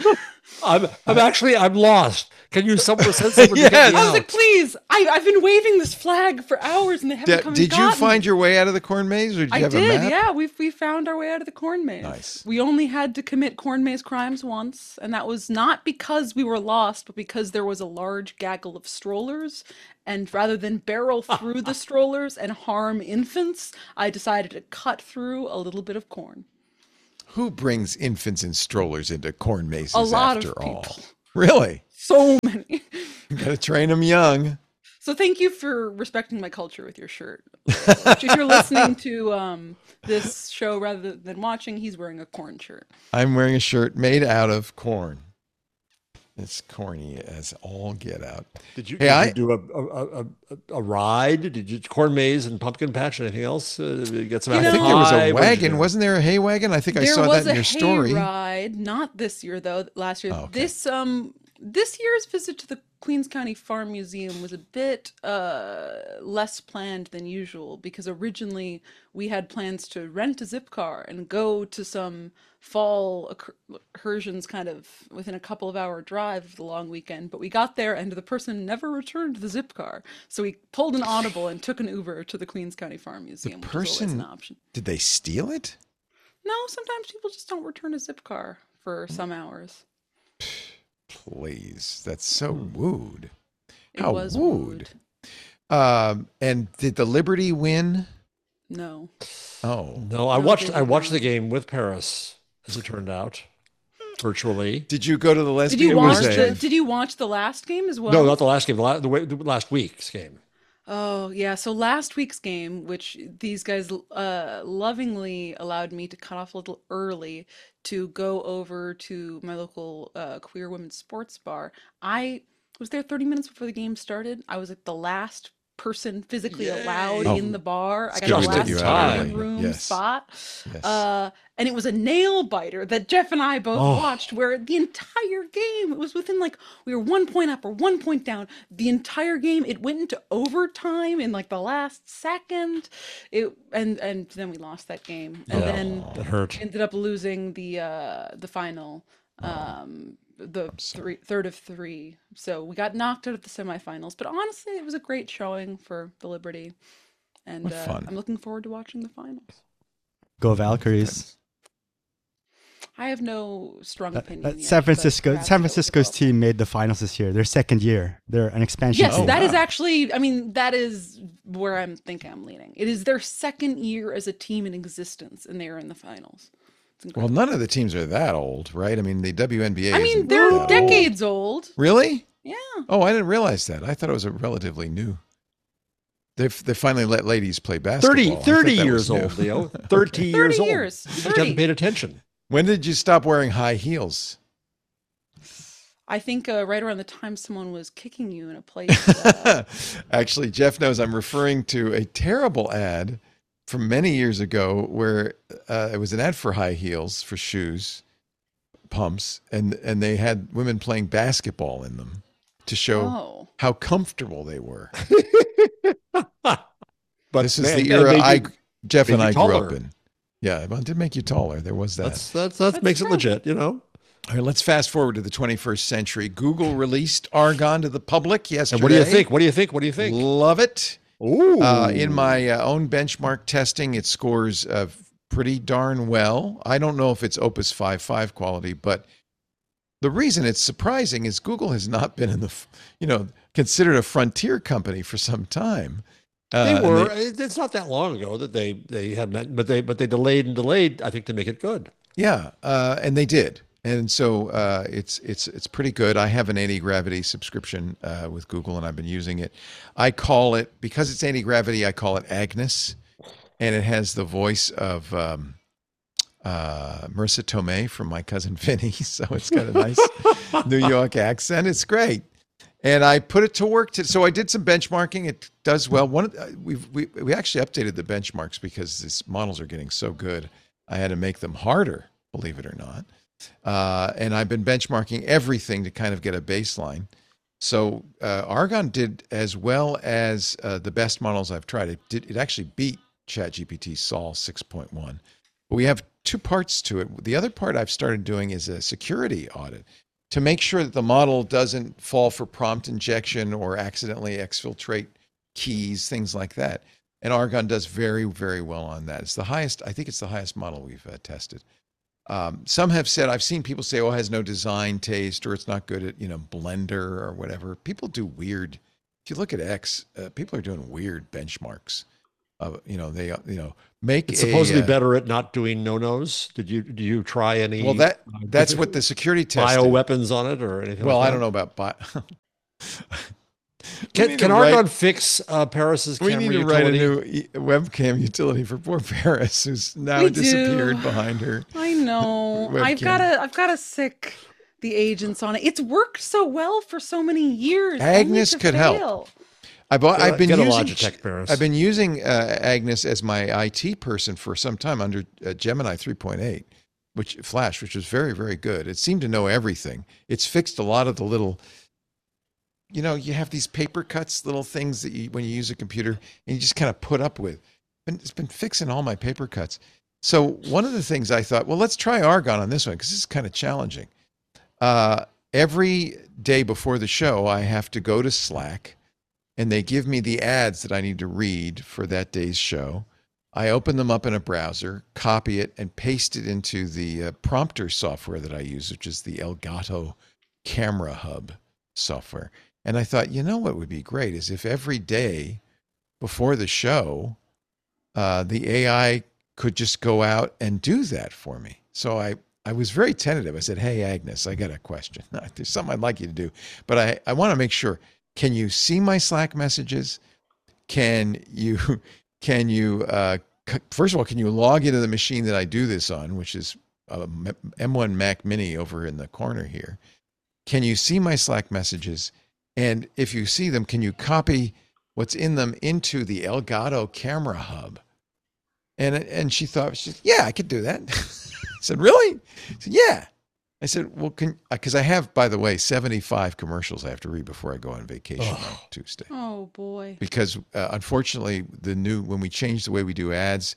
I'm lost. Can you send someone to get Yes. me I was out? like, please, I've been waving this flag for hours and they haven't come and Did you gotten find me. your way out of the corn maze, or did you I have a did, map? yeah. We found our way out of the corn maze. Nice. We only had to commit corn maze crimes once, and that was not because we were lost, but because there was a large gaggle of strollers. And rather than barrel through the strollers and harm infants, I decided to cut through a little bit of corn. Who brings infants in strollers into corn mazes A lot after of all? people. Really? So many. You got to train them young. So thank you for respecting my culture with your shirt. If you're listening to this show rather than watching, he's wearing a corn shirt. I'm wearing a shirt made out of corn. It's corny as all get out. Did you, Hey, did I- you do a ride? Did you corn maze and pumpkin patch? Anything else? Get some You I know- think there was apple pie? a What did you wagon. do? Wasn't there a hay wagon? I think I There saw was that in a your story. hayride, not this year though, last year. Oh, okay. This year's visit to the Queens County Farm Museum was a bit less planned than usual because originally we had plans to rent a zip car and go to some fall excursions kind of within a couple of hour drive of the long weekend, but we got there and the person never returned the zip car. So we pulled an audible and took an Uber to the Queens County Farm Museum, which is always person- an option. Did they steal it? No, sometimes people just don't return a zip car for some hours. Please, that's so wooed. It How was wooed. wooed. And did the Liberty win? No. Oh, No, I No, watched they I watched didn't. the game with Paris, as it turned out, virtually. did you go to the Did lesbian? you It was watch a- the Did you watch the last game as well? No, not the last game. The last week's game. Oh, yeah. So last week's game, which these guys lovingly allowed me to cut off a little early to go over to my local queer women's sports bar. I was there 30 minutes before the game started. I was like the last person physically allowed Yay. in the bar. I It's got good the we let last you out early. standing room Yes. spot. Yes. And it was a nail biter that Jeff and I both Oh. watched, where the entire game, it was within like, we were 1 point up or 1 point down. The entire game, it went into overtime in like the last second. And then we lost that game. And then That hurt. ended up losing the final, third of three. So we got knocked out of the semifinals. But honestly, it was a great showing for the Liberty. And What fun. I'm looking forward to watching the finals. Go Valkyries. I have no strong opinion. yet, San but perhaps San they'll Francisco's develop. team made the finals this year. Their second year. They're an expansion Yes, team. that is wow. actually. I mean, that is where I'm leaning. It is their second year as a team in existence, and they are in the finals. It's Well, incredible. none of the teams are that old, right? I mean, the WNBA. I mean, isn't they're that old. decades old. Really? Yeah. Oh, I didn't realize that. I thought it was a relatively new. They finally let ladies play basketball. 30, I thought 30 that years was new. old, Leo. 30 years 30 old. years. You just 30. haven't paid attention. When did you stop wearing high heels? I think right around the time someone was kicking you in a place. Actually, Jeff knows I'm referring to a terrible ad from many years ago where it was an ad for high heels, for shoes, pumps, and they had women playing basketball in them to show Oh. how comfortable they were. But This is man, the and era they do- Jeff made and you I grew up taller. in. Yeah, well, it did make you taller. There was that. That makes it true. legit, you know. All right, let's fast forward to the 21st century. Google released Argonne to the public yesterday. And what do you think? What do you think? What do you think? Love it. Ooh. In my own benchmark testing, it scores pretty darn well. I don't know if it's Opus 5.5 quality, but the reason it's surprising is Google has not been in considered a frontier company for some time. They And were. It's not that long ago that they had met, but they delayed and delayed. I think to make it good. Yeah, and they did, and so it's pretty good. I have an anti-gravity subscription with Google, and I've been using it. I call it, because it's anti-gravity, I call it Agnes, and it has the voice of Marissa Tomei from My Cousin Vinny, so it's got a nice New York accent. It's great. And I put it to work. So I did some benchmarking. It does well. We actually updated the benchmarks because these models are getting so good. I had to make them harder, believe it or not. And I've been benchmarking everything to kind of get a baseline. So Argonne did as well as the best models I've tried. It actually beat ChatGPT Sol 6.1. But we have two parts to it. The other part I've started doing is a security audit. to make sure that the model doesn't fall for prompt injection or accidentally exfiltrate keys, things like that. And Argonne does very, very well on that. It's the highest, I think it's the highest model we've tested. Some have said, I've seen people say, oh, it has no design taste, or it's not good at, Blender or whatever. People do weird. If you look at X, people are doing weird benchmarks. They make it's supposedly better at not doing no-nos. Do you try any? Well, that's what the security test bioweapons on it or anything. Well, like I don't know about Can Argonne fix Paris's camera utility? We need to write a new webcam utility for poor Paris, who's now disappeared behind her. I know. I've got to sick the agents on it. It's worked so well for so many years. Agnes could help. I've been using Agnes as my IT person for some time under Gemini 3.8, which was very, very good. It seemed to know everything. It's fixed a lot of the little, you have these paper cuts, little things that when you use a computer and you just kind of put up with. And it's been fixing all my paper cuts. So one of the things I thought, well, let's try Argonne on this one because this is kind of challenging. Every day before the show, I have to go to Slack. And they give me the ads that I need to read for that day's show. I open them up in a browser, copy it, and paste it into the prompter software that I use, which is the Elgato Camera Hub software. And I thought, what would be great is if every day before the show, the AI could just go out and do that for me. So I was very tentative. I said, hey, Agnes, I got a question. There's something I'd like you to do. But I want to make sure. Can you see my Slack messages? Can you first of all, can you log into the machine that I do this on, which is a M1 Mac Mini over in the corner here? Can you see my Slack messages? And if you see them, can you copy what's in them into the Elgato Camera Hub? And she thought, yeah, I could do that. I said, really? She said, yeah. I said, well, because I have, by the way, 75 commercials I have to read before I go on vacation on Tuesday. Oh, boy. Because unfortunately, when we changed the way we do ads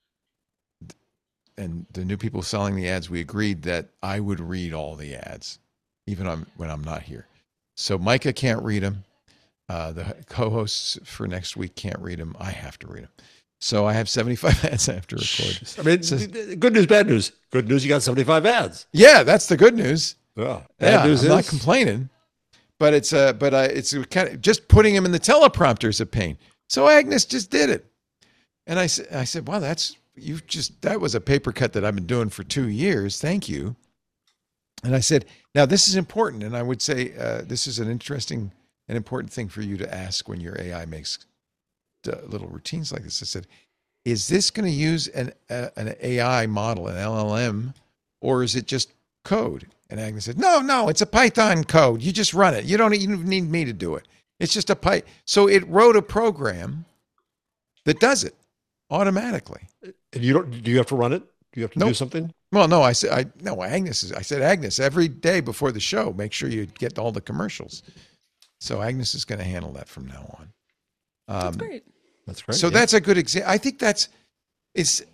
and the new people selling the ads, we agreed that I would read all the ads, even when I'm not here. So Micah can't read them. The co-hosts for next week can't read them. I have to read them. So I have 75 ads I have to record. I mean, good news, bad news. Good news, you got 75 ads. Yeah, that's the good news. Yeah, bad news I'm not complaining, but it's kind of just putting them in the teleprompter is a pain. So Agnes just did it, and I said, wow, that was a paper cut that I've been doing for 2 years. Thank you. And I said, now this is important, and I would say this is an interesting and important thing for you to ask when your AI makes little routines like this. I said, is this going to use an AI model, an LLM, or is it just code? And Agnes said, no, it's a Python code. You just run it. You don't even need me to do it. It's just a Python. So it wrote a program that does it automatically. And do you have to run it? Do you have to do something? Well, no, I said, Agnes, every day before the show, make sure you get all the commercials. So Agnes is going to handle that from now on. That's great. That's great. So that's a good example. I think there's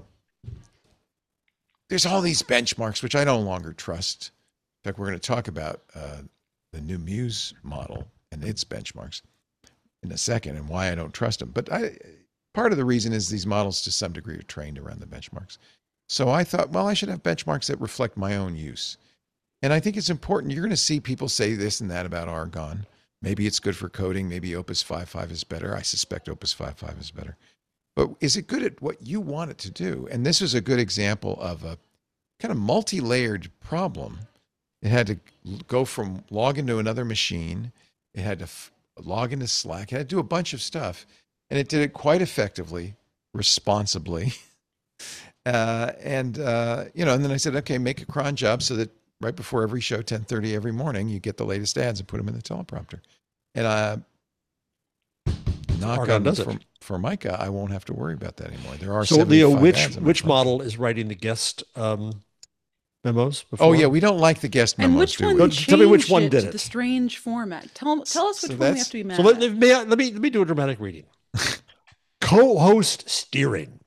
all these benchmarks, which I no longer trust. In fact, we're going to talk about the new Muse model and its benchmarks in a second and why I don't trust them. But part of the reason is these models to some degree are trained around the benchmarks. So I thought, well, I should have benchmarks that reflect my own use. And I think it's important. You're going to see people say this and that about Argonne. Maybe it's good for coding. Maybe Opus 5.5 is better. I suspect Opus 5.5 is better. But is it good at what you want it to do? And this is a good example of a kind of multi-layered problem. It had to go from log into another machine. It had to log into Slack. It had to do a bunch of stuff. And it did it quite effectively, responsibly. And then I said, okay, make a cron job so that right before every show, 10:30 every morning, you get the latest ads and put them in the teleprompter. And knock on for Micah, I won't have to worry about that anymore. There are so Leo, which model is writing the guest memos? Before? Oh yeah, we don't like the guest memos. And which one tell me which one did it? The strange format. Tell us which one we have to be mad at. So let me do a dramatic reading. Co-host steering.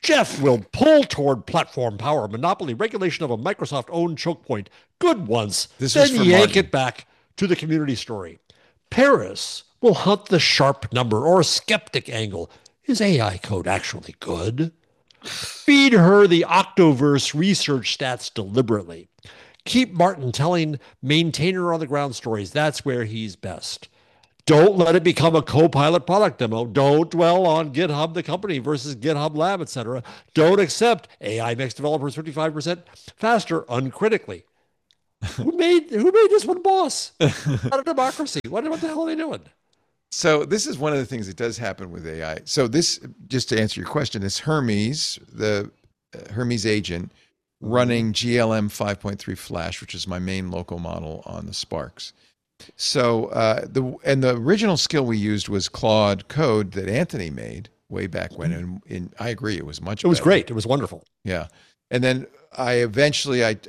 Jeff will pull toward platform power, monopoly, regulation of a Microsoft-owned choke point. Good once. This was Then for yank Martin. it back to the community story. Paris will hunt the sharp number or skeptic angle. Is AI code actually good? Feed her the Octoverse research stats deliberately. Keep Martin telling maintainer on the ground stories. That's where he's best. Don't let it become a co-pilot product demo. Don't dwell on GitHub, the company, versus GitHub Lab, etc. Don't accept AI makes developers 55% faster uncritically. Who made this one boss? Not a democracy. What the hell are they doing? So this is one of the things that does happen with AI. So this, just to answer your question, is Hermes, the Hermes agent, running GLM 5.3 Flash, which is my main local model on the Sparks. So the original skill we used was Claude Code that Anthony made way back when, and I agree, it was much. It was better. great. It was wonderful. Yeah, and then I eventually I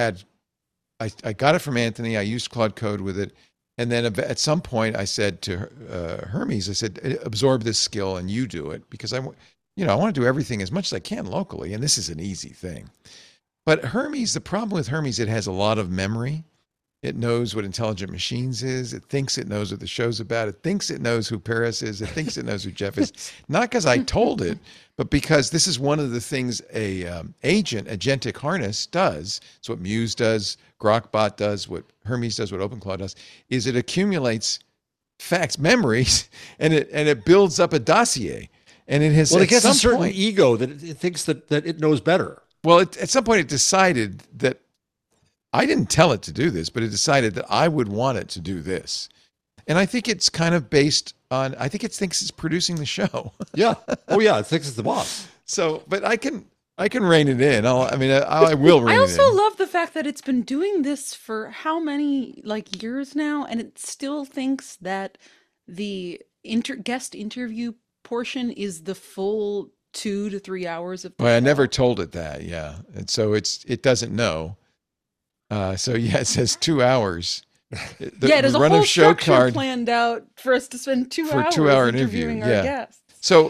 got it from Anthony. I used Claude Code with it, and then at some point I said to Hermes, I said, absorb this skill and you do it, because I want to do everything as much as I can locally, and this is an easy thing. But Hermes, the problem with Hermes, it has a lot of memory. It knows what Intelligent Machines is. It thinks it knows what the show's about. It thinks it knows who Paris is. It thinks it knows who Jeff is. Not because I told it, but because this is one of the things a agentic harness does. It's what Muse does, Grokbot does, what Hermes does, what OpenClaw does, is it accumulates facts, memories, and it builds up a dossier. And it has, it gets a certain point, ego that it thinks that it knows better. Well, at some point it decided that, I didn't tell it to do this, but it decided that I would want it to do this. And I think it's kind of based on, I think it thinks it's producing the show. Yeah. Oh yeah, it thinks it's the boss. So, but I can rein it in. I will rein it in. I also love the fact that it's been doing this for how many years now, and it still thinks that the guest interview portion is the full 2 to 3 hours of the Well, I show. never told it that, yeah. And so it doesn't know. So yeah, it says 2 hours. There's a run whole of show structure card planned out for us to spend 2 for a hours 2-hour interview, interviewing yeah. our guests. So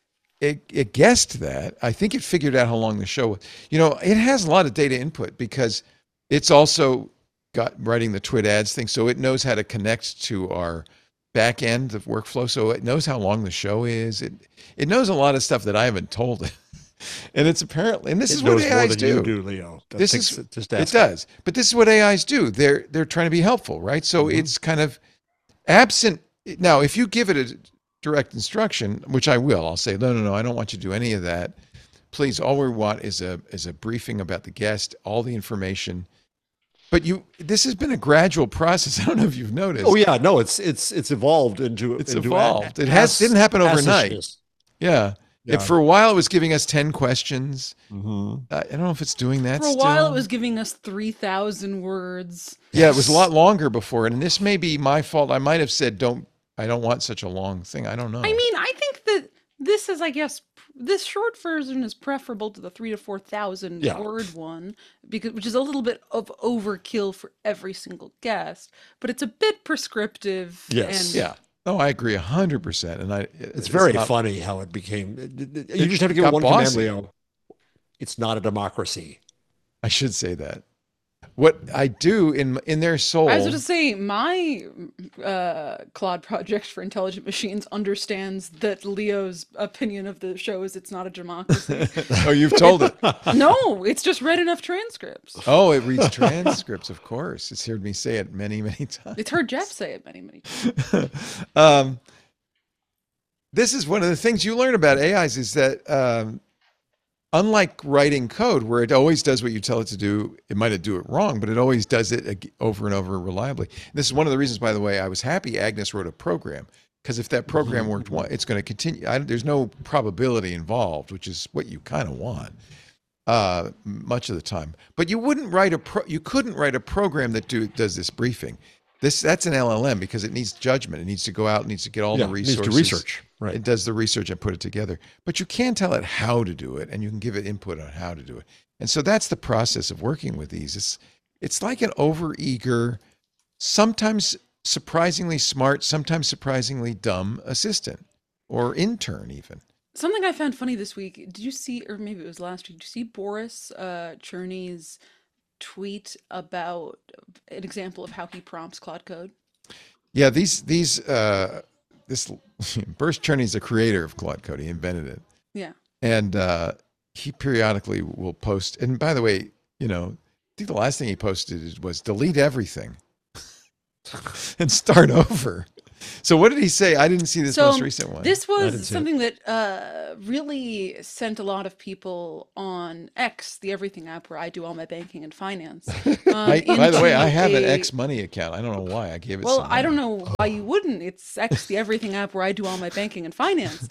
it guessed that. I think it figured out how long the show was. It has a lot of data input because it's also got writing the Twit ads thing. So it knows how to connect to our back end of workflow. So it knows how long the show is. It knows a lot of stuff that I haven't told it. And it's apparently, and this is what AIs do. You do, Leo. It does. But this is what AIs do. They're trying to be helpful, right? So it's kind of absent. Now, if you give it a direct instruction, which I will, I'll say, no, I don't want you to do any of that. Please, all we want is a briefing about the guest, all the information. But this has been a gradual process. I don't know if you've noticed. Oh yeah, no, it's evolved into evolved. It didn't happen overnight. Yeah. For a while, it was giving us 10 questions. Mm-hmm. I don't know if it's doing that For a while, it was giving us 3,000 words. Yeah, it was a lot longer before. And this may be my fault. I might have said, I don't want such a long thing. I don't know. I mean, I think that this is, I guess, this short version is preferable to the 3,000 to 4,000 word one, which is a little bit of overkill for every single guest, but it's a bit prescriptive. Yes. Yeah. No, I agree 100%. And it's very funny how it became. You just have to give it one command, Leo. It's not a democracy. I should say that. What I do in their soul. I was going to say, my Claude project for Intelligent Machines understands that Leo's opinion of the show is it's not a democracy. Oh, you've told it. No, it's just read enough transcripts. Oh, it reads transcripts, of course. It's heard me say it many, many times. It's heard Jeff say it many, many times. This is one of the things you learn about AIs is that unlike writing code where it always does what you tell it to do, it might do it wrong, but it always does it over and over reliably. This is one of the reasons, by the way, I was happy Agnes wrote a program, because if that program worked, it's going to continue. There's no probability involved, which is what you kind of want much of the time. But you couldn't write a program that does this briefing. That's an LLM because it needs judgment. It needs to go out, it needs to get all the resources. It needs to research. Right. It does the research and put it together. But you can tell it how to do it, and you can give it input on how to do it. And so that's the process of working with these. It's like an overeager, sometimes surprisingly smart, sometimes surprisingly dumb assistant or intern even. Something I found funny this week. Did you see, or maybe it was last week? Did you see Boris Cherney's tweet about an example of how he prompts Claude Code? Yeah, this Burst Cherney's a creator of Claude Code. He invented it. Yeah. And he periodically will post. And by the way, I think the last thing he posted was delete everything and start over. So what did he say? I didn't see this most recent one. This was something that really sent a lot of people on X, the everything app where I do all my banking and finance. By the way, I have an X Money account. I don't know why I gave it. Well, I don't know why you wouldn't. It's X, the everything app where I do all my banking and finance.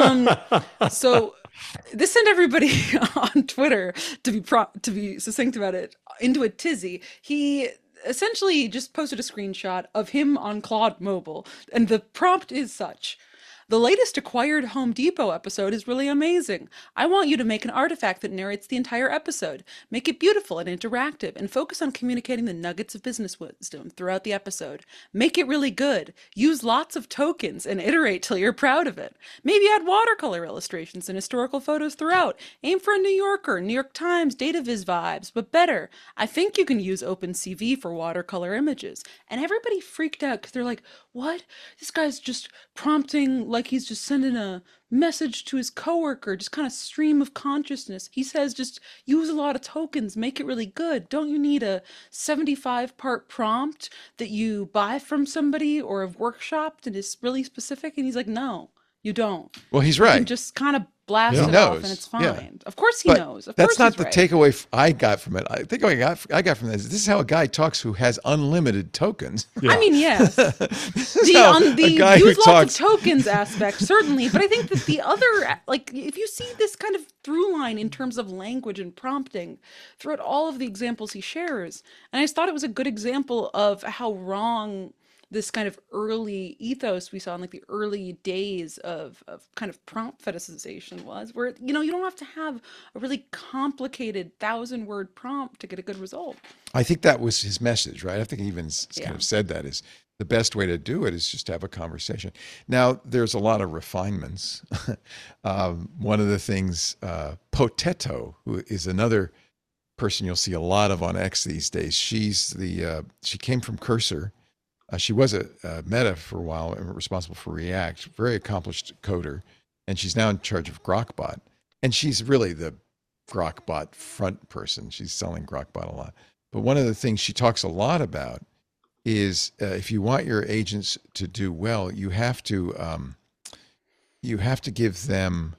So this sent everybody on Twitter, to be succinct about it, into a tizzy. He essentially just posted a screenshot of him on Claude Mobile, and the prompt is such: the latest Acquired Home Depot episode is really amazing. I want you to make an artifact that narrates the entire episode. Make it beautiful and interactive, and focus on communicating the nuggets of business wisdom throughout the episode. Make it really good. Use lots of tokens and iterate till you're proud of it. Maybe add watercolor illustrations and historical photos throughout. Aim for a New Yorker, New York Times, DataViz vibes, but better. I think you can use OpenCV for watercolor images. And everybody freaked out because they're like, what? This guy's just prompting like he's just sending a message to his coworker, just kind of stream of consciousness. He says just use a lot of tokens, make it really good. Don't you need a 75-part prompt that you buy from somebody or have workshopped and is really specific? And he's like, no, you don't. Well, he's You right. can just kind of blast He it knows. off and it's fine. Yeah. Of course he But knows. Of that's course not he's the right. takeaway I got from it. I think I got from this is how a guy talks who has unlimited tokens. Yeah. I mean, yes. This is The how on a the guy who use lots talks. of tokens aspect, certainly, but I think that the other, like, if you see this kind of through line in terms of language and prompting throughout all of the examples he shares, and I just thought it was a good example of how wrong this kind of early ethos we saw in like the early days of kind of prompt fetishization was, where you don't have to have a really complicated 1,000-word prompt to get a good result. I think that was his message, right? I think he even kind Yeah. of said that is the best way to do it is just to have a conversation. Now, there's a lot of refinements. One of the things, Potato, who is another person you'll see a lot of on X these days. She came from Cursor. She was at Meta for a while and responsible for React, very accomplished coder, and she's now in charge of Grokbot. And she's really the Grokbot front person. She's selling Grokbot a lot. But one of the things she talks a lot about is if you want your agents to do well, you have to give them,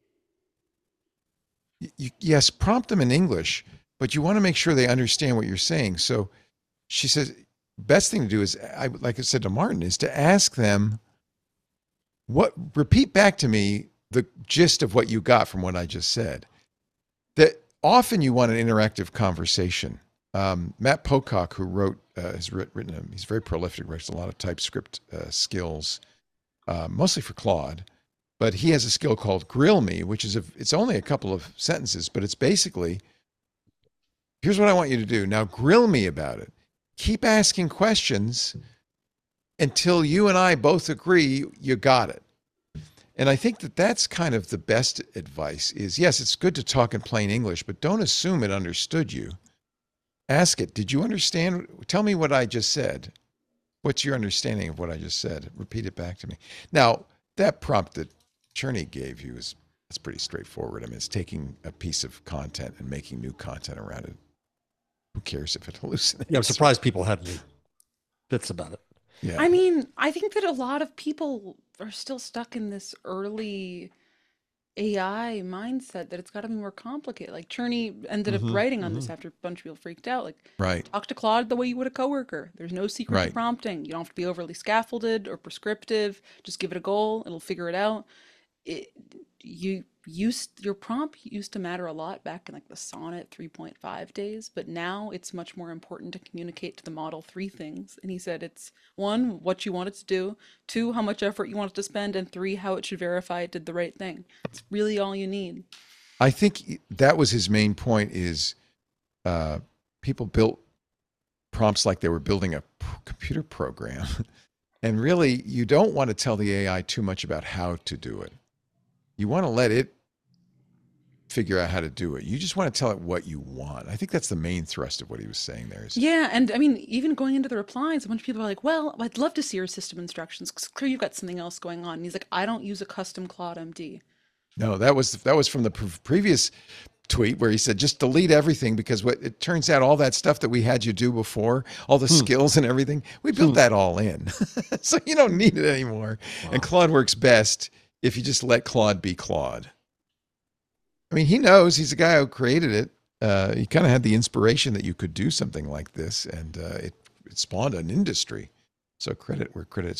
yes, prompt them in English, but you want to make sure they understand what you're saying. So she says, best thing to do is, like I said to Martin, is to ask them, repeat back to me the gist of what you got from what I just said. That often you want an interactive conversation. Matt Pocock, who has written, he's very prolific, writes a lot of TypeScript skills, mostly for Claude, but he has a skill called Grill Me, which is it's only a couple of sentences, but it's basically, here's what I want you to do. Now grill me about it. Keep asking questions until you and I both agree you got it. And I think that that's kind of the best advice is, yes, it's good to talk in plain English, but don't assume it understood you. Ask it. Did you understand? Tell me what I just said. What's your understanding of what I just said? Repeat it back to me. Now, that prompt that Cherney gave you it's pretty straightforward. I mean, it's taking a piece of content and making new content around it. Who cares if it hallucinates? Yeah, I'm surprised people had any bits about it. Yeah. I mean, I think that a lot of people are still stuck in this early AI mindset that it's got to be more complicated. Like Cherney ended up writing on this after a bunch of people freaked out. Like, Right. talk to Claude the way you would a coworker. There's no secret to Right. prompting. You don't have to be overly scaffolded or prescriptive. Just give it a goal. It'll figure it out. Your prompt used to matter a lot back in like the Sonnet 3.5 days, but now it's much more important to communicate to the model 3 things. And he said it's 1, what you want it to do, 2, how much effort you want it to spend, and 3, how it should verify it did the right thing. It's really all you need. I think that was his main point is people built prompts like they were building a computer program. And really, you don't want to tell the AI too much about how to do it. You want to let it figure out how to do it. You just want to tell it what you want. I think that's the main thrust of what he was saying there. Yeah, and I mean, even going into the replies, a bunch of people are like, well, I'd love to see your system instructions, because clearly you've got something else going on. And he's like, I don't use a custom Claude MD. No, that was from the previous tweet where he said, just delete everything, because what it turns out, all that stuff that we had you do before, all the skills and everything, we built that all in. So you don't need it anymore. Wow. And Claude works best if you just let Claude be Claude. I mean, he knows, he's the guy who created it. He kind of had the inspiration that you could do something like this, and it spawned an industry. So credit where credit's